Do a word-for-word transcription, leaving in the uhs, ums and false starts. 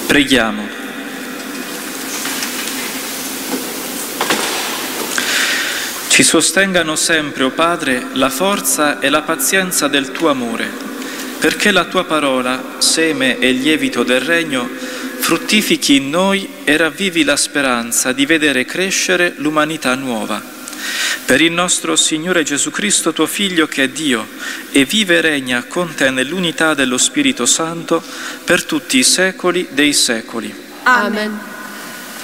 Preghiamo. Ci sostengano sempre, o Padre, la forza e la pazienza del tuo amore, perché la tua parola, seme e lievito del regno, fruttifichi in noi e ravvivi la speranza di vedere crescere l'umanità nuova. Per il nostro Signore Gesù Cristo, tuo Figlio, che è Dio, e vive e regna con te nell'unità dello Spirito Santo per tutti i secoli dei secoli. Amen.